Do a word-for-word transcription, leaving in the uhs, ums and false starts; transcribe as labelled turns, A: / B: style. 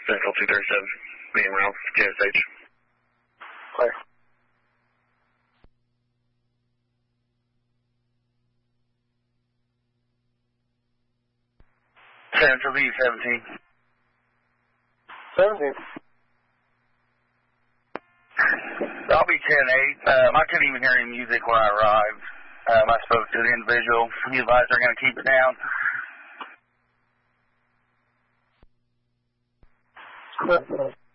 A: Central two thirty-seven, being Ralph, J S H.
B: Clear.
C: Central B seventeen.
B: seventeen.
C: I'll be ten eight. Um, I couldn't even hear any music when I arrived. Um, I spoke to the individual. He advised they're going to keep it down.
B: Clear.